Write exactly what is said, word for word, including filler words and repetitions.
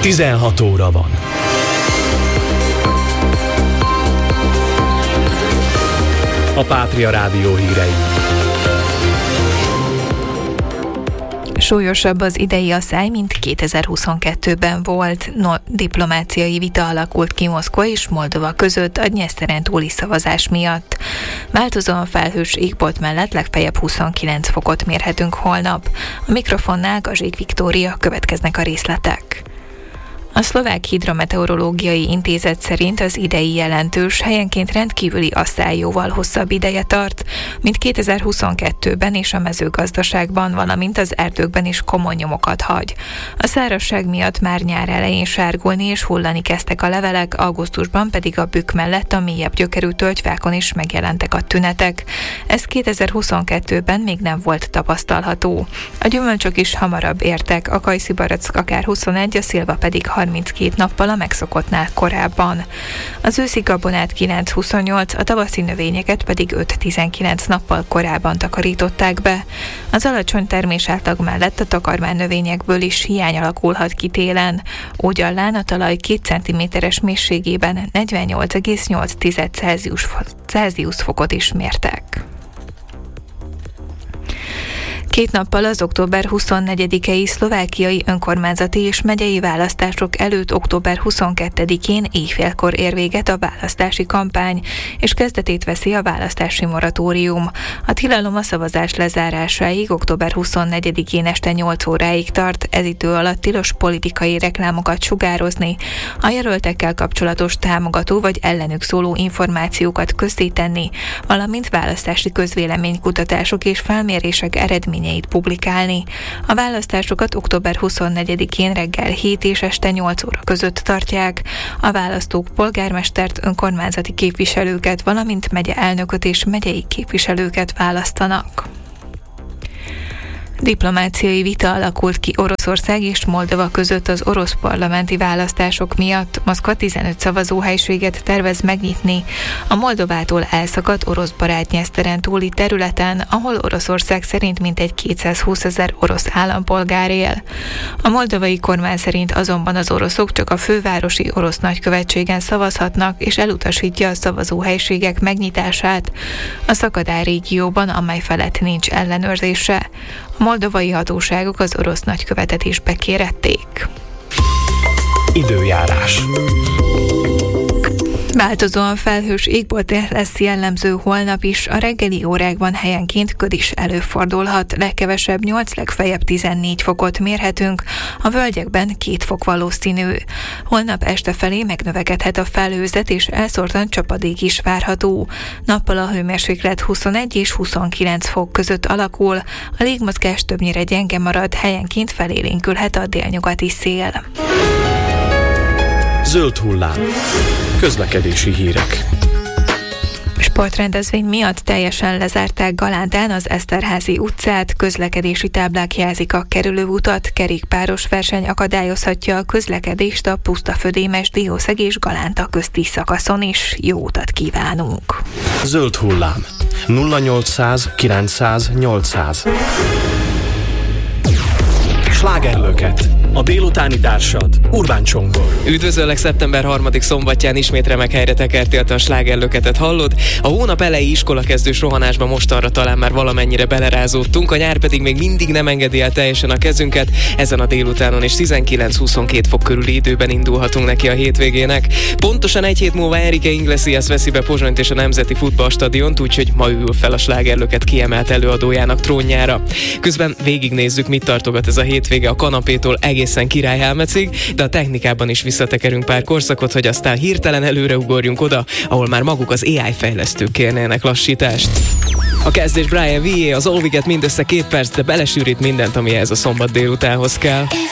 tizenhat óra van. A Pátria Rádió hírei. Súlyosabb az idei asszály, mint kétezer-huszonkettőben volt. No, diplomáciai vita alakult ki Moszkva és Moldova között a Dnyeszteren túli szavazás miatt. Változóan felhős égbolt mellett legfeljebb huszonkilenc fokot mérhetünk holnap. A mikrofonnál Gazsik Viktória, következnek a részletek. A Szlovák Hidrometeorológiai Intézet szerint az idei jelentős, helyenként rendkívüli asszály jóval hosszabb ideje tart, mint kétezer-huszonkettőben és a mezőgazdaságban, valamint az erdőkben is komoly nyomokat hagy. A szárazság miatt már nyár elején sárgulni és hullani kezdtek a levelek, augusztusban pedig a bükk mellett a mélyebb gyökerű tölgyfákon is megjelentek a tünetek. Ez kétezer-huszonkettőben még nem volt tapasztalható. A gyümölcsök is hamarabb értek, a kajszibarack akár huszonegy, a szilva pedig harminckét nappal a megszokottnál korábban. Az őszi gabonát kilenc-huszonnyolc, a tavaszi növényeket pedig öt-tizenkilenc nappal korábban takarították be. Az alacsony termésátlag mellett a takarmány növényekből is hiány alakulhat ki télen. Ógyallán a talaj két centiméteres mélységében negyvennyolc egész nyolc Celsius fokot is mértek. Két nappal az október huszonnegyedikei szlovákiai önkormányzati és megyei választások előtt október huszonkettedikén éjfélkor ér véget a választási kampány, és kezdetét veszi a választási moratórium. A tilalom a szavazás lezárásáig október huszonnegyedikén este nyolc óráig tart, ez idő alatt tilos politikai reklámokat sugározni, a jelöltekkel kapcsolatos támogató vagy ellenük szóló információkat közzétenni, valamint választási közvéleménykutatások és felmérések eredményeit publikálni. A választásokat október huszonnegyedikén reggel hét és este nyolc óra között tartják. A választók polgármestert, önkormányzati képviselőket, valamint megyeelnököt és megyei képviselőket választanak. Diplomáciai vita alakult ki Oroszország és Moldova között az orosz parlamenti választások miatt. Moszkva tizenöt szavazóhelységet tervez megnyitni a Moldovától elszakadt orosz barát Dnyeszteren túli területen, ahol Oroszország szerint mintegy kétszázhúszezer orosz állampolgár él. A moldovai kormány szerint azonban az oroszok csak a fővárosi orosz nagykövetségen szavazhatnak, és elutasítja a szavazóhelységek megnyitását a szakadár régióban, amely felett nincs ellenőrzése. A moldovai hatóságok az orosz nagykövetet is bekérették. Időjárás. Változóan felhős égbolt lesz jellemző holnap is, a reggeli órákban helyenként köd is előfordulhat, legkevesebb nyolc, legfeljebb tizennégy fokot mérhetünk, a völgyekben két fok valószínű. Holnap este felé megnövekedhet a felhőzet és elszórtan csapadék is várható. Nappal a hőmérséklet huszonegy és huszonkilenc fok között alakul, a légmozgás többnyire gyenge marad, helyenként felélénkülhet a délnyugati szél. Zöld hullám. Közlekedési hírek. Sportrendezvény miatt teljesen lezárták Galántán az Eszterházy utcát, közlekedési táblák jelzik a kerülőutat, kerékpáros verseny akadályozhatja a közlekedést a Pusztafödémes Diószeg és Galánta közti szakaszon is. Jó utat kívánunk! Zöld hullám. nulla nyolcszáz kilencszáz nyolcszáz. Slágerlöket. A délutáni társad Urbán Csongor. Üdvözöllek, szeptember harmadika szombatján ismét remek helyre tekertél, a slágerlöketet hallod. A hónap elejé iskolakezdős rohanásba mostanra talán már valamennyire belerázódtunk, a nyár pedig még mindig nem engedi el teljesen a kezünket. Ezen a délutánon is tizenkilenc-huszonkét fok körüli időben indulhatunk neki a hétvégének. Pontosan egy hét múlva Enrique Iglesias veszi be Pozsonyt és a Nemzeti Futballstadiont, úgyhogy ma ül fel a slágerlöket kiemelt előadójának trónjára. Közben végignézzük, mit tartogat ez a hétvége a kanapétól egészen királyhelmecig, de a technikában is visszatekerünk pár korszakot, hogy aztán hirtelen előreugorjunk oda, ahol már maguk az á i fejlesztők kérnének lassítást. A kezdés Brian Vié, az All We Get mindössze két perc, de belesűrít mindent, ami ez a szombat délutánhoz kell.